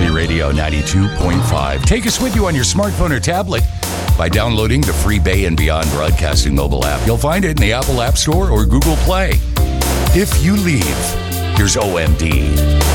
OMB Radio 92.5. Take us with you on your smartphone or tablet by downloading the free Bay and Beyond Broadcasting mobile app. You'll find it in the Apple App Store or Google Play. If you leave, here's OMD.